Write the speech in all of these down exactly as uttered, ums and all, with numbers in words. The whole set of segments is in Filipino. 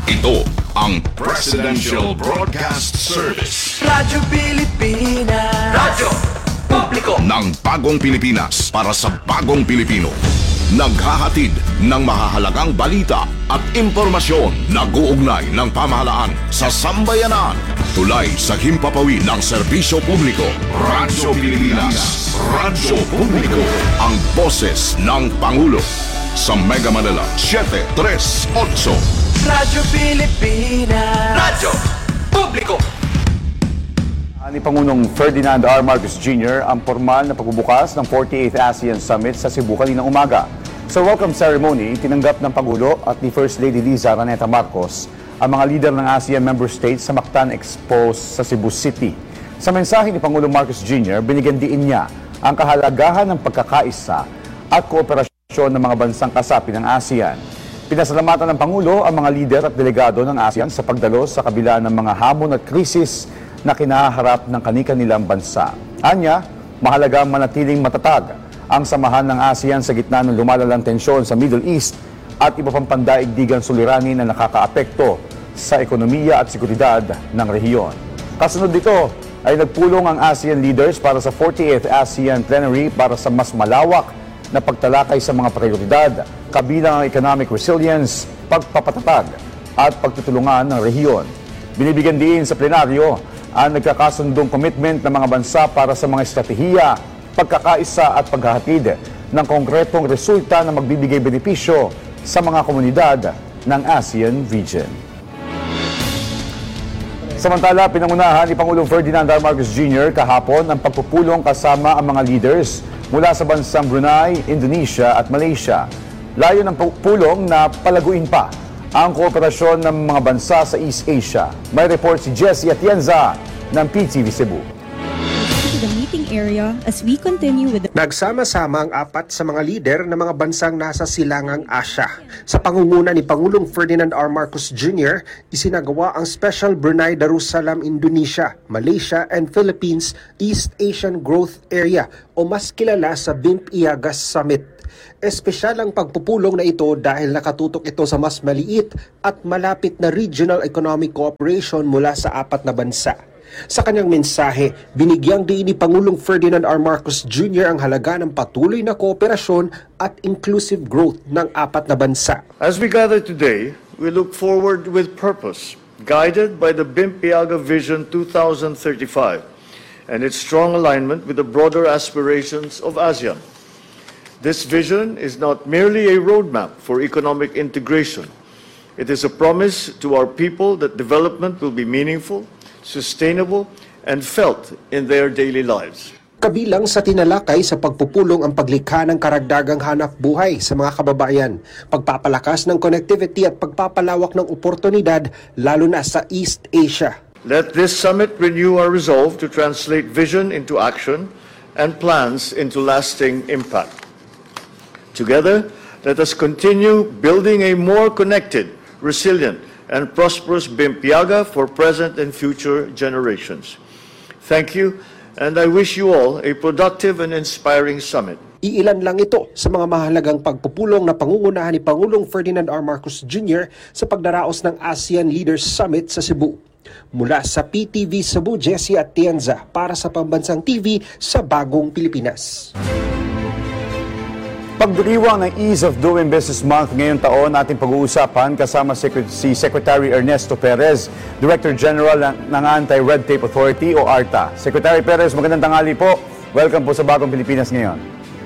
Ito ang Presidential Broadcast Service. Radyo Pilipinas. Radyo Publiko ng bagong Pilipinas para sa bagong Pilipino. Naghahatid ng mahahalagang balita at impormasyon na guugnay ng pamahalaan sa sambayanan. Tulay sa himpapawid ng serbisyo publiko. Radyo Pilipinas. Radyo Publiko. Ang boses ng Pangulo. Sa Mega Manila, seven three eight. Radyo Pilipinas. Radyo Publiko. Ni Pangulong Ferdinand R. Marcos Junior ang formal na pagbubukas ng forty-eighth ASEAN Summit sa Cebu kaninang umaga. Sa welcome ceremony, tinanggap ng Pangulo at ni First Lady Liza Araneta Marcos ang mga leader ng ASEAN member states sa Mactan Expo sa Cebu City. Sa mensahe ni Pangulong Marcos Junior, binigyan diin niya ang kahalagahan ng pagkakaisa at kooperasyon ng mga bansang kasapi ng ASEAN. Pinasalamatan ng Pangulo ang mga leader at delegado ng ASEAN sa pagdalo sa kabila ng mga hamon at krisis na kinaharap ng kani-kanilang bansa. Anya, mahalaga manatiling matatag ang samahan ng ASEAN sa gitna ng lumalalang tensyon sa Middle East at iba pang pandaigdigang suliranin na nakakaapekto sa ekonomiya at seguridad ng rehiyon. Kasunod dito ay nagpulong ang ASEAN leaders para sa forty-eighth ASEAN Plenary para sa mas malawak na pagtalakay sa mga prioridad, kabilang ang economic resilience, pagpapatatag at pagtutulungan ng rehiyon. Binibigyan din sa plenaryo ang nagkakasundong commitment ng mga bansa para sa mga estratehiya, pagkakaisa at paghahatid ng konkretong resulta na magbibigay benepisyo sa mga komunidad ng ASEAN region. Samantala, pinangunahan ni Pangulong Ferdinand R. Marcos Junior kahapon ang pagpupulong kasama ang mga leaders mula sa bansang Brunei, Indonesia at Malaysia. Layo ng pulong na palaguin pa ang kooperasyon ng mga bansa sa East Asia. May report si Jessie Atienza ng P T V Cebu. To the meeting area as we continue with the... Nagsama-sama ang apat sa mga lider ng mga bansang nasa silangang Asya. Sa pangunguna ni Pangulong Ferdinand R. Marcos Junior, isinagawa ang Special Brunei Darussalam Indonesia, Malaysia and Philippines East Asian Growth Area o mas kilala sa B I M P I A G A S Summit. Espesyal ang pagpupulong na ito dahil nakatutok ito sa mas maliit at malapit na regional economic cooperation mula sa apat na bansa. Sa kanyang mensahe, binigyang diin ni Pangulong Ferdinand R. Marcos Junior ang halaga ng patuloy na kooperasyon at inclusive growth ng apat na bansa. As we gather today, we look forward with purpose, guided by the B I M P I A G A Vision twenty thirty-five and its strong alignment with the broader aspirations of ASEAN. This vision is not merely a roadmap for economic integration. It is a promise to our people that development will be meaningful, sustainable, and felt in their daily lives. Kabilang sa tinalakay sa pagpupulong ang paglikha ng karagdagang hanap buhay sa mga kababayan, pagpapalakas ng connectivity at pagpapalawak ng oportunidad lalo na sa East Asia. Let this summit renew our resolve to translate vision into action and plans into lasting impact. Together, let us continue building a more connected, resilient, and prosperous B I M P I A G A for present and future generations. Thank you, and I wish you all a productive and inspiring summit. Iilan lang ito sa mga mahalagang pagpupulong na pangungunahan ni Pangulong Ferdinand R. Marcos Junior sa pagdaraos ng ASEAN Leaders Summit sa Cebu. Mula sa P T V Cebu, Jessie Atienza para sa Pambansang T V sa Bagong Pilipinas. Pagdiriwang ng Ease of Doing Business Month ngayong taon, ating pag-uusapan kasama si Secretary Ernesto Perez, Director General ng Anti-Red Tape Authority o ARTA. Secretary Perez, magandang tanghali po. Welcome po sa Bagong Pilipinas ngayon.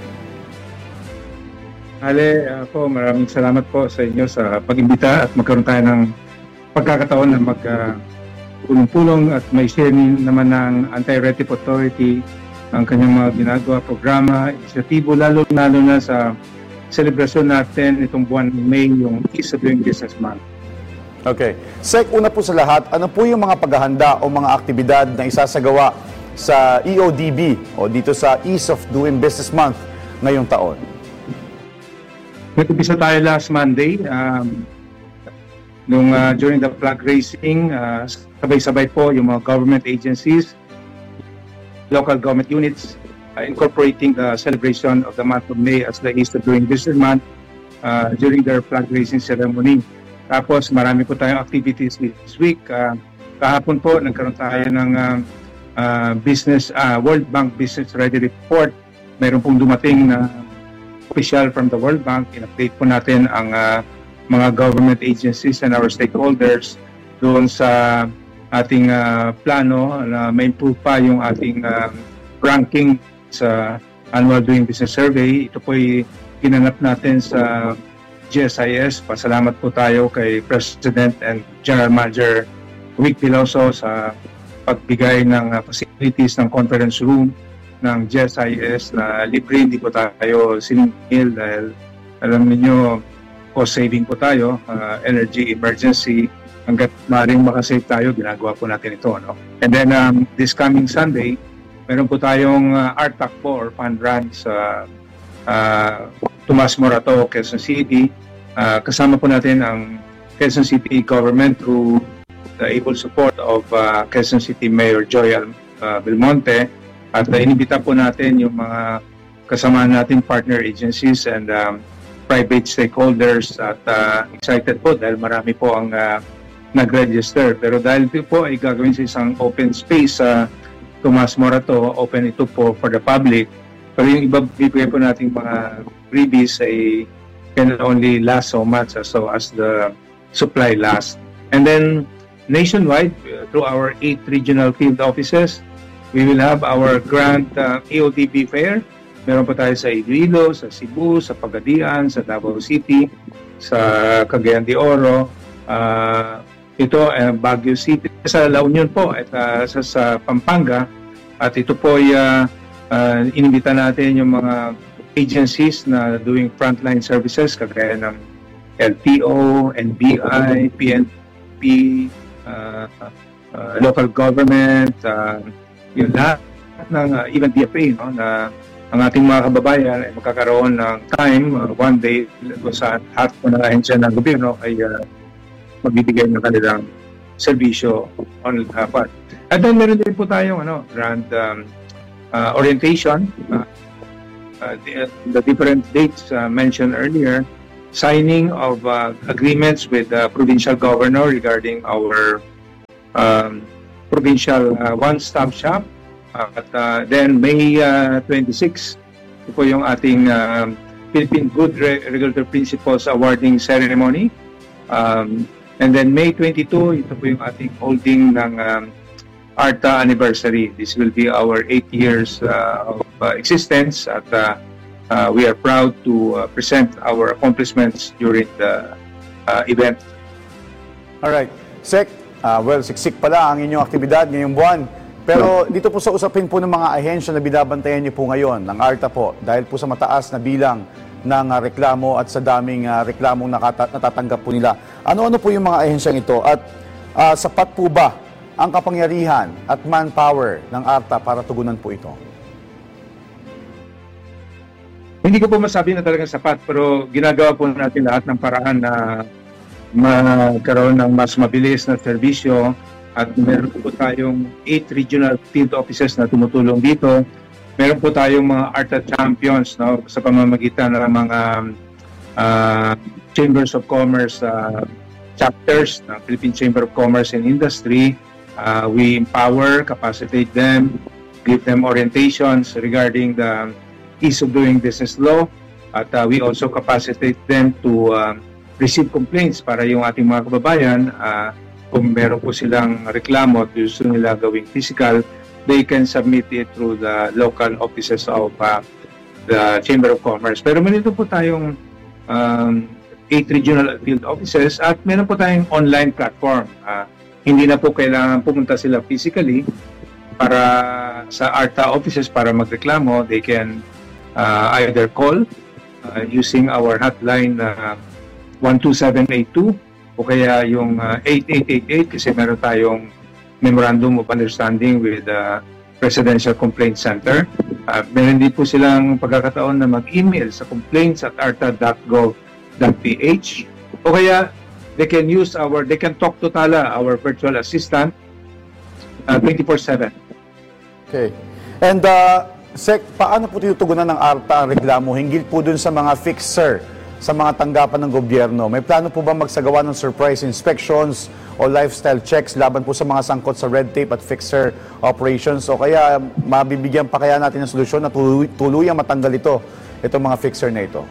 Ale, uh, po, maraming salamat po sa inyo sa pag-imbita at magkaroon tayo ng pagkakataon na mag-pulong-pulong uh, at may share naman ng Anti-Red Tape Authority ang kanyang mga ginagawa, programa, inisyatibo, lalo-lalo na sa selebrasyon natin itong buwan ng May, yung Ease of Doing Business Month. Okay. Sec, una po sa lahat, ano po yung mga paghahanda o mga aktibidad na isasagawa sa E O D B o dito sa Ease of Doing Business Month ngayong taon? Nag-umpisa tayo last Monday, um, nung, uh, during the flag raising, uh, sabay-sabay po yung mga government agencies, local government units, uh, incorporating the celebration of the month of May as the East of Doing Business Month uh, during their flag raising ceremony. Tapos marami po tayong activities this week. Uh, kahapon po nagkaroon tayo ng uh, uh, business uh, World Bank Business Ready Report. Mayroon pong dumating na official from the World Bank. In-update po natin ang uh, mga government agencies and our stakeholders doon sa ating uh, plano na ma-improve pa yung ating uh, ranking sa Annual Doing Business Survey. Ito po ay ginanap natin sa G S I S. Pasalamat po tayo kay President and General Manager Vic Piloso sa pagbigay ng uh, facilities ng conference room ng G S I S na libre. Hindi po tayo siningil dahil alam niyo cost saving po tayo, uh, energy emergency. Hanggat maaaring makasave tayo, ginagawa po natin ito. No? And then um, this coming Sunday, meron po tayong uh, art takbo or fun run sa uh, Tomas Morato, Quezon City. Uh, kasama po natin ang Quezon City government through the able support of uh, Quezon City Mayor Joy uh, Belmonte. At uh, inibita po natin yung mga kasama natin partner agencies and um, private stakeholders. At uh, excited po dahil marami po ang uh, nag-register. Pero dahil ito po ay gagawin sa isang open space sa uh, Tomas Morato, open ito po for the public. Pero yung iba bibigay po nating mga freebies ay can only last so much as so as the supply lasts. And then nationwide, uh, through our eight regional field offices, we will have our grand uh, A O T B fair. Meron po tayo sa Iloilo, sa Cebu, sa Pagadian, sa Davao City, sa Cagayan de Oro, uh, ito uh, Baguio City, sa La Union po at uh, sa, sa Pampanga. At ito po ay uh, uh, inimbita natin yung mga agencies na doing frontline services kagaya ng L T O, N B I, P N P, uh, uh, local government, uh, yun lahat ng uh, even D F A, no, na ang ating mga kababayan ay magkakaroon ng time, uh, one day kung saan lahat po ng ahensya ng gobyerno ay uh, magbibigay ng kanilang serbisyo on dapat. At then meron din po tayong ano, grand um, uh, orientation, uh, uh, the, the different dates uh, mentioned earlier, signing of uh, agreements with the provincial governor regarding our um, provincial uh, one-stop shop. Uh, at uh, then May uh, twenty-sixth, ito po yung ating uh, Philippine Good Re- Regulatory Principles Awarding Ceremony. Um, And then May twenty-second, ito po yung ating holding ng um, ARTA anniversary. This will be our eight years uh, of uh, existence at uh, uh, we are proud to uh, present our accomplishments during the uh, event. Alright. Sec, uh, well, siksik pala ang inyong aktibidad ngayong buwan. Pero dito po sa usapin po ng mga ahensya na binabantayan niyo po ngayon, ng ARTA po, dahil po sa mataas na bilang ng uh, reklamo at sa daming uh, reklamong nakata- natatanggap po nila. Ano-ano po yung mga ahensyang ito at uh, sapat po ba ang kapangyarihan at manpower ng ARTA para tugunan po ito? Hindi ko po masabi na talagang sapat, pero ginagawa po natin lahat ng paraan na magkaroon ng mas mabilis na serbisyo at meron po tayong eight regional field offices na tumutulong dito. Meron po tayong mga ARTA champions, no, sa pamamagitan ng mga uh, Chambers of Commerce uh, chapters ng Philippine Chamber of Commerce and Industry. Uh, we empower, capacitate them, give them orientations regarding the ease of doing business law. At uh, we also capacitate them to uh, receive complaints para yung ating mga kababayan, uh, kung meron po silang reklamo at gusto nila gawing physical, they can submit it through the local offices of uh, the Chamber of Commerce. Pero meron po tayong um, eight regional field offices at meron po tayong online platform. Uh, hindi na po kailangan pumunta sila physically para sa ARTA offices para magreklamo. They can uh, either call uh, using our hotline uh, one two seven eight two o kaya yung uh, eight eight eight eight kasi meron tayong Memorandum of Understanding with the uh, Presidential Complaint Center. Uh, meron din po silang pagkakataon na mag-email sa complaints at arta dot gov dot p h o kaya they can use our, they can talk to Tala, our virtual assistant, uh, twenty-four seven. Okay. And uh, Sec, paano po tinutugunan ng ARTA ang reklamo hinggil po dun sa mga fixer sa mga tanggapan ng gobyerno. May plano po ba magsagawa ng surprise inspections o lifestyle checks laban po sa mga sangkot sa red tape at fixer operations? O kaya mabibigyan pa kaya natin ng solusyon na tuluy, tuluyang matanggal ito, itong mga fixer na ito?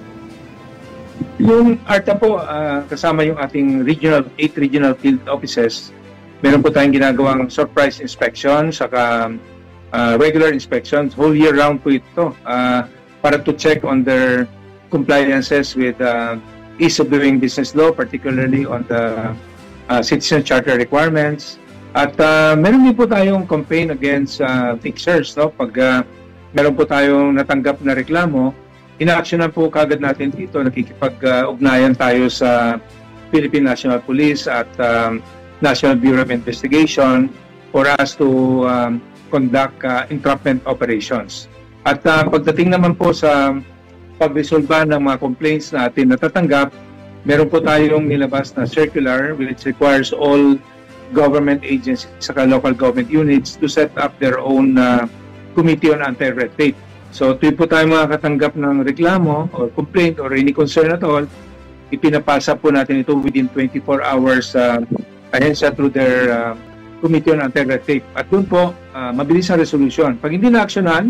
Yung ARTA po, uh, kasama yung ating regional, eight regional field offices, meron po tayong ginagawang surprise inspection, saka uh, regular inspections, whole year round po ito, uh, para to check on their compliances with uh, ease of doing business law, particularly on the uh, citizen charter requirements. At uh, meron din po tayong campaign against uh, fixers. No? Pag uh, meron po tayong natanggap na reklamo, ina-actionan po kagad natin dito. Nakikipag-ugnayan tayo sa Philippine National Police at um, National Bureau of Investigation for us to um, conduct uh, entrapment operations. At uh, pagdating naman po sa pag-resolba ng mga complaints natin natatanggap, meron po tayong nilabas na circular which requires all government agencies saka local government units to set up their own uh, committee on anti-red tape. So tuwing po tayo makakatanggap ng reklamo or complaint or any concern at all, ipinapasa po natin ito within twenty-four hours sa uh, ahensya through their uh, committee on anti-red tape. At doon po, uh, mabilis ang resolution. Pag hindi na-actionan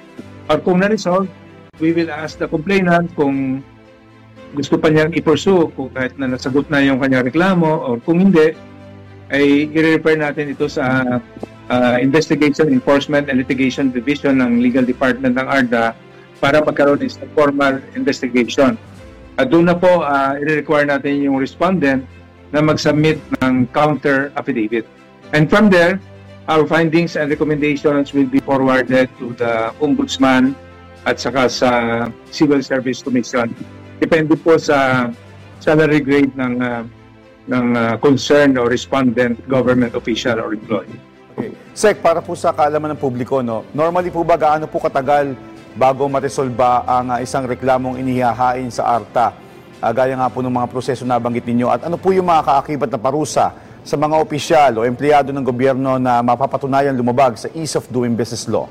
or kung na-resolve, we will ask the complainant kung gusto pa niyang i-pursue, kung kahit na nasagot na yung kanyang reklamo, or kung hindi, ay i-refer natin ito sa uh, Investigation, Enforcement, and Litigation Division ng Legal Department ng ARDA para magkaroon ng formal investigation. At doon na po, uh, i-require natin yung respondent na mag-submit ng counter affidavit. And from there, our findings and recommendations will be forwarded to the Ombudsman at saka sa Civil Service Commission. Depende po sa salary grade ng uh, ng uh, concerned or respondent government official or employee. Okay. Sec, para po sa kaalaman ng publiko, no, normally po ba gaano po katagal bago maresolba ang uh, isang reklamong inihahain sa ARTA? Uh, gaya nga po ng mga proseso na banggit ninyo. At ano po yung mga kaakibat na parusa sa mga opisyal o empleyado ng gobyerno na mapapatunayan lumabag sa ease of doing business law?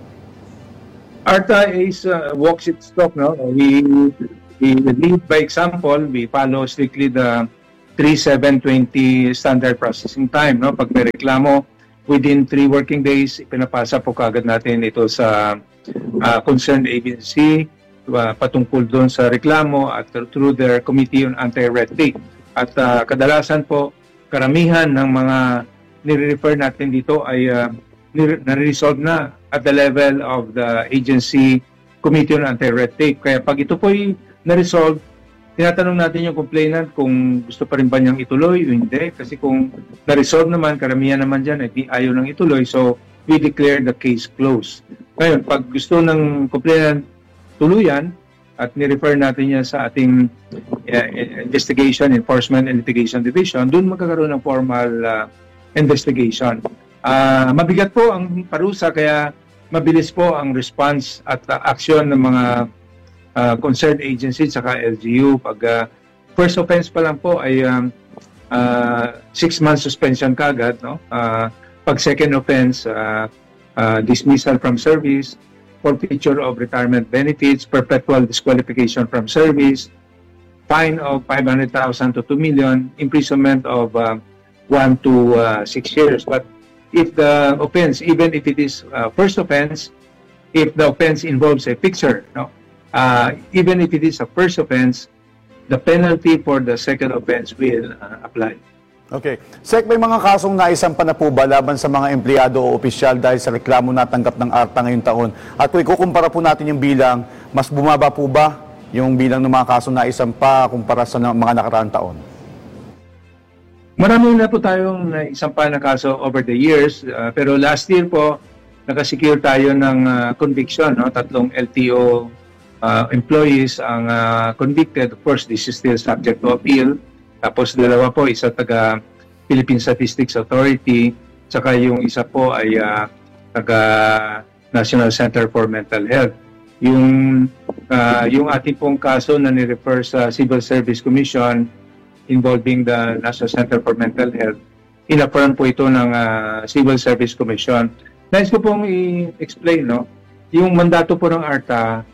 ARTA is uh, walks its talk, no? We, we lead by example. We follow strictly the three seven twenty standard processing time, no? Pag may reklamo, within three working days, ipinapasa po kagad natin ito sa uh, concerned agency uh, patungkol doon sa reklamo at through their Committee on Anti-Red Tape. At uh, kadalasan po, karamihan ng mga nire-refer natin dito ay uh, nare-resolve na at the level of the agency Committee on Anti-Red Tape. Kaya pag ito po ay na-resolve, tinatanong natin yung complainant kung gusto pa rin ba niyang ituloy o hindi. Kasi kung na-resolve naman, karamihan naman dyan, ay ayaw nang ituloy. So, we declare the case closed. Ngayon, pag gusto ng complainant tuluyan at ni-refer natin yan sa ating uh, Investigation, Enforcement, and Litigation Division, doon magkakaroon ng formal uh, investigation. Uh, mabigat po ang parusa, kaya mabilis po ang response at uh, action ng mga uh, concerned agencies saka L G U. Pag uh, first offense pa lang po ay um, uh, six months suspension kagad, no? Uh, pag second offense, uh, uh, dismissal from service, forfeiture of retirement benefits, perpetual disqualification from service, fine of five hundred thousand to two million, imprisonment of uh, one to uh, six years. But if the offense, even if it is uh, first offense, if the offense involves a fixer, no, uh, even if it is a first offense, the penalty for the second offense will uh, apply. Okay. Sec, may mga kasong naisampa na po ba laban sa mga empleyado o opisyal dahil sa reklamo na tanggap ng ARTA ngayong taon? At kung ikukumpara po natin yung bilang, mas bumaba po ba yung bilang ng mga kasong naisampa kumpara sa mga nakaraang taon? Marami na po tayong naisampa na kaso over the years, uh, pero last year po, nakasecure tayo ng uh, conviction, no? Tatlong L T O uh, employees ang uh, convicted. Of course, this is still subject to appeal. Tapos dalawa po, isa taga Philippine Statistics Authority, saka yung isa po ay uh, taga National Center for Mental Health. Yung, uh, yung ating pong kaso na ni-refer sa Civil Service Commission involving the National Center for Mental Health, in-affirm po ito ng uh, Civil Service Commission. Nais ko pong i-explain, no? Yung mandato po ng ARTA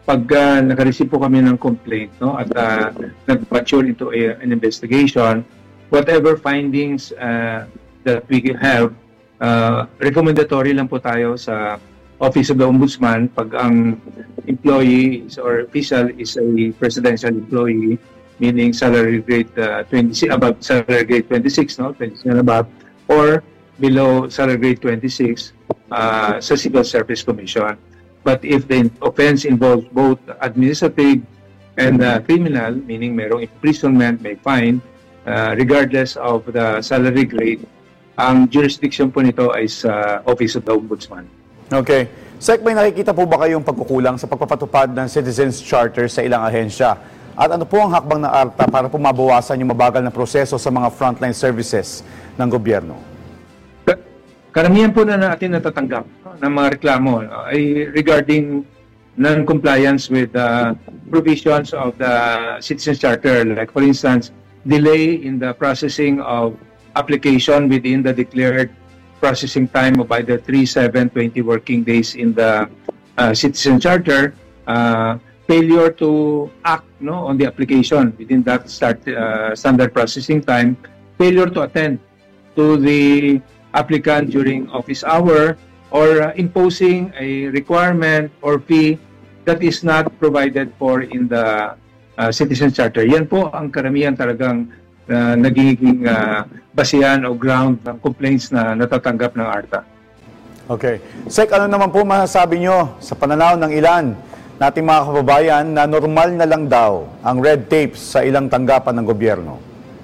pag uh, nakareceive po kami ng complaint, no, at uh, nag-mature into a, an investigation, whatever findings uh, that we have, uh, recommendatory lang po tayo sa Office of the Ombudsman pag ang employee is, or official is a presidential employee, meaning salary grade uh, twenty-six, above salary grade twenty-six, no, twenty-six and above, or below salary grade twenty-six uh, sa Civil Service Commission. But if the offense involves both administrative and uh, criminal, meaning merong imprisonment, may fine, uh, regardless of the salary grade, ang jurisdiction po nito ay sa Office of the Ombudsman. Okay. Sec, may nakikita po ba kayong pagkukulang sa pagpapatupad ng Citizens Charter sa ilang ahensya? At ano po ang hakbang ng ARTA para po mabawasan yung mabagal na proseso sa mga frontline services ng gobyerno? Karamihan po na natin natatanggap ng mga reklamo uh, ay regarding non-compliance with the provisions of the Citizens Charter. Like for instance, delay in the processing of application within the declared processing time of either three, seven, twenty working days in the uh, Citizen Charter, uh, failure to act, no, on the application within that start, uh, standard processing time, failure to attend to the applicant during office hour, or uh, imposing a requirement or fee that is not provided for in the uh, Citizen Charter. Yan po ang karamihan talagang uh, nagiging uh, basihan o ground ng complaints na natatanggap ng ARTA. Okay. Sec, ano naman po masasabi nyo sa pananaw ng ilan nating mga kababayan na normal na lang daw ang red tapes sa ilang tanggapan ng gobyerno?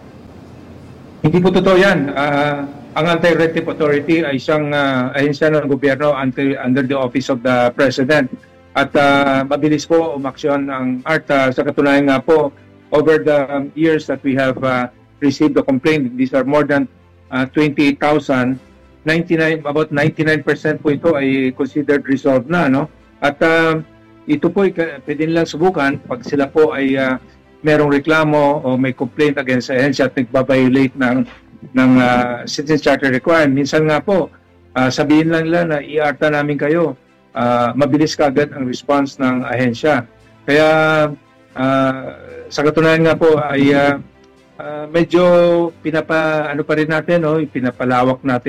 Hindi po totoo yan. Uh, ang Anti-Red Tape Authority ay isang uh, ahensya ng gobyerno under, under the Office of the President. At uh, mabilis po umaksyon ang ARTA. Sa katunayan nga po, over the um, years that we have uh, received the complaint, these are more than uh, twenty-eight thousand, ninety-nine, about ninety-nine percent po ito ay considered resolved na. No? At uh, ito po, pwede nilang subukan pag sila po ay uh, merong reklamo o may complaint against sa ahensya at nagbabiolate ng, ng uh, Citizen Charter requirement. Minsan nga po, uh, sabihin lang nila na i-ARTA namin kayo. Uh, mabilis kagad ang response ng ahensya. Kaya uh, sa katunayan nga po ay uh, uh, medyo pinapa, ano pa rin natin, no? Pinapalawak natin